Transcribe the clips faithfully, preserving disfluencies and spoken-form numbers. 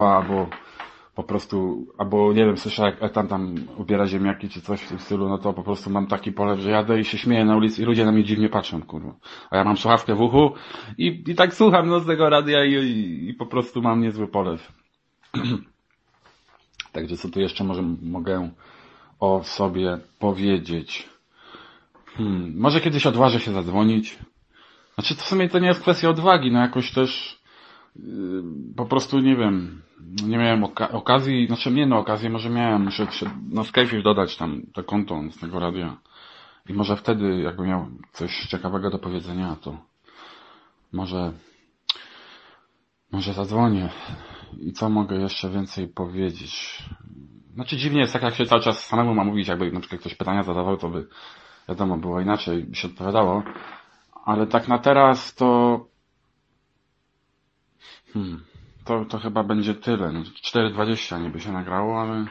albo po prostu, albo nie wiem, słyszę jak Etan tam ubiera ziemniaki czy coś w tym stylu, no to po prostu mam taki polew, że jadę i się śmieję na ulicy i ludzie na mnie dziwnie patrzą, kurwa. A ja mam słuchawkę w uchu i, i tak słucham no z tego radia i, i, i po prostu mam niezły polew. Także co tu jeszcze może mogę o sobie powiedzieć? Hmm, może kiedyś odważę się zadzwonić. Znaczy to w sumie to nie jest kwestia odwagi, no jakoś też yy, po prostu nie wiem, nie miałem oka- okazji, znaczy nie no okazję może miałem, muszę się na Skype'ie dodać tam to konto z tego radia i może wtedy jakby miał coś ciekawego do powiedzenia, to może może zadzwonię. I co mogę jeszcze więcej powiedzieć? Znaczy dziwnie jest tak, jak się cały czas samemu ma mówić, jakby na przykład ktoś pytania zadawał, to by wiadomo było inaczej, by się odpowiadało. Ale tak na teraz to hmm, to, to chyba będzie tyle. No, cztery dwadzieścia niby się nagrało, ale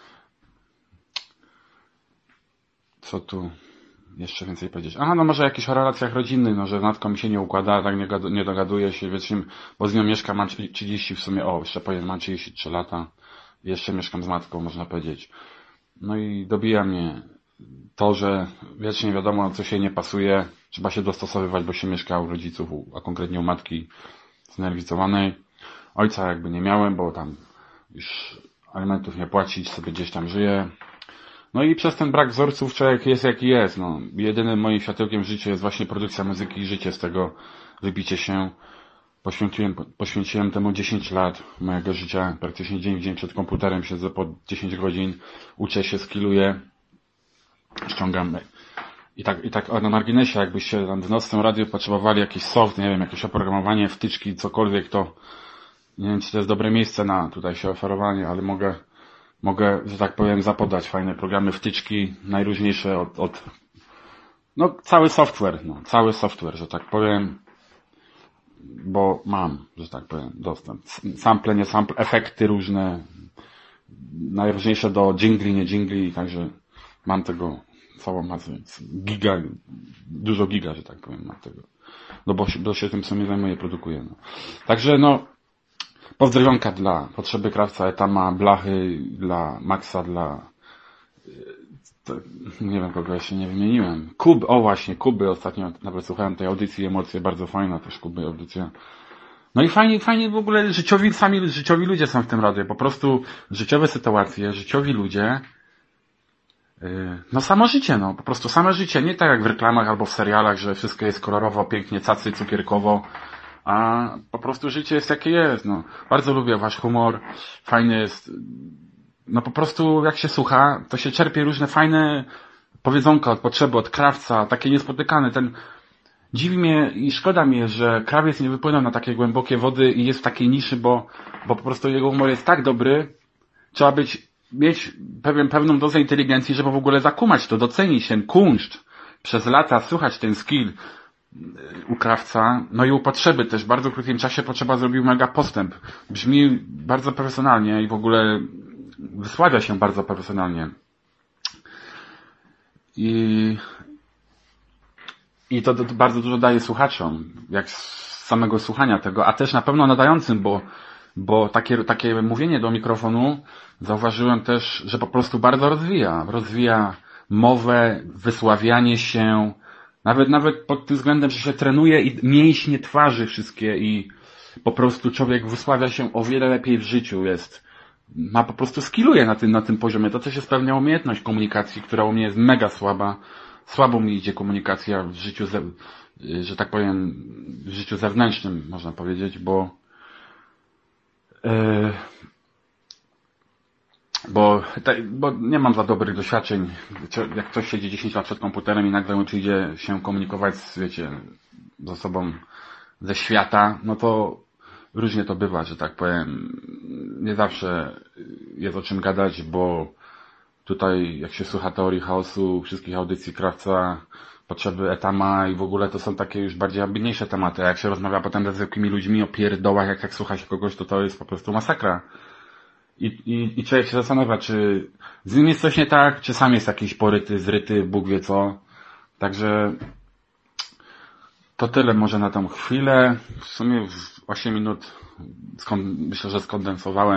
co tu jeszcze więcej powiedzieć? Aha, no może jakieś o relacjach rodzinnych, no że z matką mi się nie układa, tak nie, gadu, nie dogaduję się, wiecie, bo z nią mieszkam, mam trzydzieści w sumie, o, jeszcze powiem, mam trzydzieści trzy lata. Jeszcze mieszkam z matką, można powiedzieć. No i dobija mnie to, że wiecznie wiadomo, co się nie pasuje. Trzeba się dostosowywać, bo się mieszka u rodziców, a konkretnie u matki znerwicowanej. Ojca jakby nie miałem, bo tam już alimentów nie płacić, sobie gdzieś tam żyje. No i przez ten brak wzorców człowiek jest jaki jest. No, jedynym moim światełkiem w życiu jest właśnie produkcja muzyki i życie z tego, wybicie się. Poświęciłem, poświęciłem temu dziesięć lat mojego życia. Praktycznie dzień w dzień przed komputerem siedzę po dziesięć godzin. Uczę się, skilluję. Ściągam. I tak, i tak na marginesie, jakbyście tam w nocnym radiu potrzebowali jakiś soft, nie wiem, jakieś oprogramowanie, wtyczki, cokolwiek, to nie wiem, czy to jest dobre miejsce na tutaj się oferowanie, ale mogę, mogę, że tak powiem, zapodać fajne programy, wtyczki, najróżniejsze od, od no, cały software, no, cały software, że tak powiem, bo mam, że tak powiem, dostęp. Sample, nie sample, efekty różne, najróżniejsze do jingli, nie jingli, także mam tego całą masę, giga, dużo giga, że tak powiem, mam tego. No bo, bo się tym w sumie zajmuję, produkuję. No. Także no, pozdrowionka dla Potrzeby Krawca, Etama, Blachy, dla Maxa, dla to, nie wiem kogo jeszcze nie wymieniłem. Kuby, o właśnie, Kuby ostatnio nawet słuchałem tej audycji, emocje bardzo fajna też Kuby audycja. No i fajnie, fajnie w ogóle życiowi, sami życiowi ludzie są w tym radiu. Po prostu życiowe sytuacje, życiowi ludzie. Yy, no samo życie, no. Po prostu same życie. Nie tak jak w reklamach albo w serialach, że wszystko jest kolorowo, pięknie, cacy, cukierkowo. A po prostu życie jest jakie jest, no. Bardzo lubię wasz humor. Fajny jest. No po prostu jak się słucha, to się czerpie różne fajne powiedzonka od potrzeby, od krawca, takie niespotykane. Ten dziwi mnie i szkoda mi, że krawiec nie wypłynął na takie głębokie wody i jest w takiej niszy, bo, bo po prostu jego humor jest tak dobry, trzeba być, mieć pewien, pewną dozę inteligencji, żeby w ogóle zakumać to, docenić ten kunszt, przez lata słuchać ten skill u krawca, no i u potrzeby też. W bardzo krótkim czasie Potrzeba zrobił mega postęp. Brzmi bardzo profesjonalnie i w ogóle wysławia się bardzo profesjonalnie. I I to, to bardzo dużo daje słuchaczom, jak z samego słuchania tego, a też na pewno nadającym, bo, bo takie, takie mówienie do mikrofonu zauważyłem też, że po prostu bardzo rozwija. Rozwija mowę, wysławianie się, nawet, nawet pod tym względem, że się trenuje i mięśnie twarzy wszystkie i po prostu człowiek wysławia się o wiele lepiej w życiu, jest, ma po prostu skilluje na tym, na tym poziomie. To też jest pewna umiejętność komunikacji, która u mnie jest mega słaba. Słabo mi idzie komunikacja w życiu, ze, że tak powiem, w życiu zewnętrznym, można powiedzieć, bo yy, bo, bo nie mam za dobrych doświadczeń. Jak ktoś siedzi dziesięć lat przed komputerem i nagle przyjdzie się komunikować z, wiecie, z osobą ze świata, no to różnie to bywa, że tak powiem. Nie zawsze jest o czym gadać, bo tutaj, jak się słucha teorii chaosu, wszystkich audycji Krawca, Potrzeby Etama i w ogóle to są takie już bardziej ambitniejsze tematy. A jak się rozmawia potem ze zwykłymi ludźmi o pierdołach, jak tak słucha się kogoś, to to jest po prostu masakra. I, i, i człowiek się zastanawia, czy z nim jest coś nie tak, czy sam jest jakiś poryty, zryty, Bóg wie co. Także to tyle może na tą chwilę. W sumie w osiem minut skon, myślę, że skondensowałem.